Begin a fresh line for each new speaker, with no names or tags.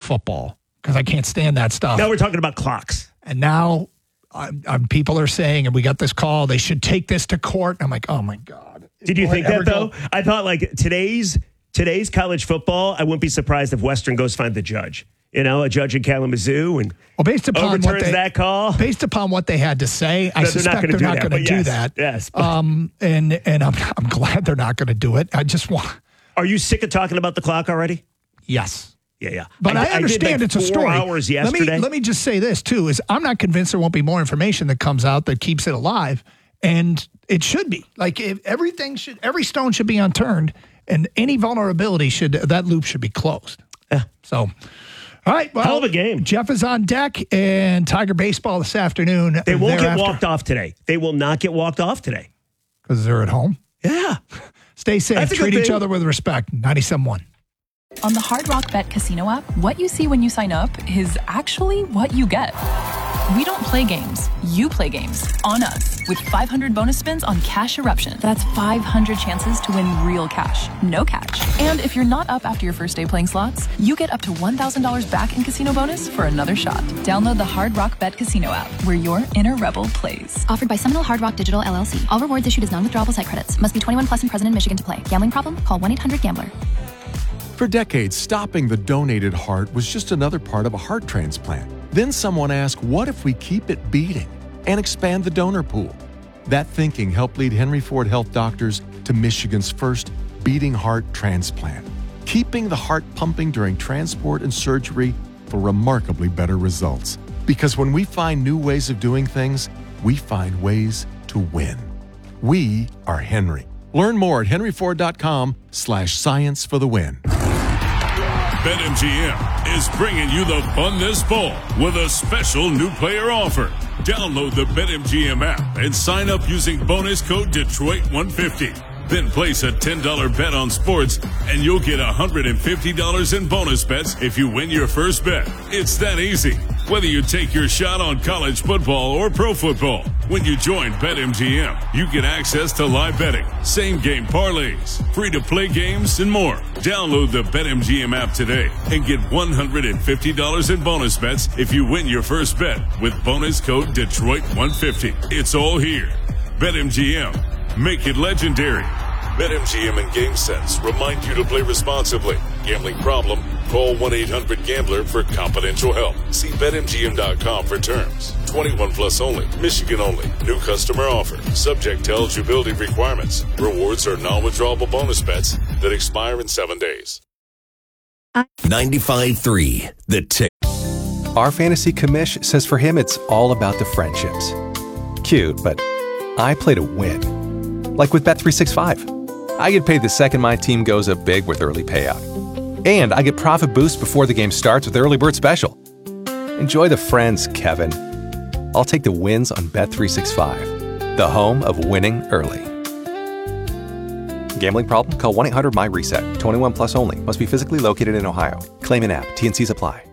football because I can't stand that stuff.
Now we're talking about clocks.
And now people are saying, and we got this call, they should take this to court. I'm like, oh, my God.
Did you think that, though? I thought, like, today's college football, I wouldn't be surprised if Western goes find the judge. You know, a judge in Kalamazoo and
based upon
overturns that call.
Based upon what they had to say, I suspect they're not going to do that.
Yes.
And I'm glad they're not going to do it. I just want.
Are you sick of talking about the clock already?
Yes.
Yeah.
But I understand it's a story.
4 hours yesterday.
Let me just say this, too, is I'm not convinced there won't be more information that comes out that keeps it alive. And it should be. Like, if every stone should be unturned, and any vulnerability that loop should be closed.
Yeah.
So, all right. Well,
hell of a game.
Jeff is on deck, and Tiger baseball this afternoon.
They won't get walked off today. They will not get walked off today.
Because they're at home?
Yeah.
Stay safe. Treat each other with respect. 97.1.
On the Hard Rock Bet Casino app, what you see when you sign up is actually what you get. We don't play games. You play games on us with 500 bonus spins on Cash Eruption. That's 500 chances to win real cash, no catch. And if you're not up after your first day playing slots, you get up to $1,000 back in casino bonus for another shot. Download the Hard Rock Bet Casino app where your inner rebel plays.
Offered by Seminole Hard Rock Digital LLC. All rewards issued as non-withdrawable site credits. Must be 21 plus and present in Michigan to play. Gambling problem? Call 1-800-GAMBLER.
For decades, stopping the donated heart was just another part of a heart transplant. Then someone asked, what if we keep it beating and expand the donor pool? That thinking helped lead Henry Ford Health doctors to Michigan's first beating heart transplant, keeping the heart pumping during transport and surgery for remarkably better results. Because when we find new ways of doing things, we find ways to win. We are Henry. Learn more at henryford.com/science for the win.
BetMGM is bringing you the fun this fall with a special new player offer. Download the BetMGM app and sign up using bonus code Detroit150. Then place a $10 bet on sports and you'll get $150 in bonus bets if you win your first bet. It's that easy. Whether you take your shot on college football or pro football, when you join BetMGM, you get access to live betting, same-game parlays, free-to-play games, and more. Download the BetMGM app today and get $150 in bonus bets if you win your first bet with bonus code Detroit150. It's all here. BetMGM. Make it legendary. BetMGM and GameSense remind you to play responsibly. Gambling problem? Call 1-800-GAMBLER for confidential help. See BetMGM.com for terms. 21 plus only. Michigan only. New customer offer. Subject to eligibility requirements. Rewards are non-withdrawable bonus bets that expire in 7 days.
95.3 The Tick.
Our fantasy commish says for him it's all about the friendships. Cute, but I play to win. Like with Bet365. I get paid the second my team goes up big with early payout. And I get profit boost before the game starts with Early Bird Special. Enjoy the friends, Kevin. I'll take the wins on Bet365, the home of winning early. Gambling problem? Call 1-800-MY-RESET. 21 plus only. Must be physically located in Ohio. Claim an app. T&Cs apply.